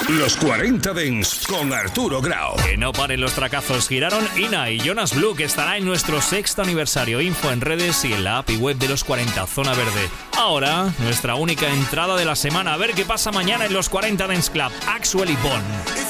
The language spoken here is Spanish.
Los 40 Dents con Arturo Grau. Que no paren los tracazos. Giraron Ina y Jonas Blue, que estará en nuestro 6º aniversario. Info en redes y en la app y web de los 40 Zona Verde. Ahora, nuestra única entrada de la semana. A ver qué pasa mañana en los 40 Dents Club. Axwell y Bond.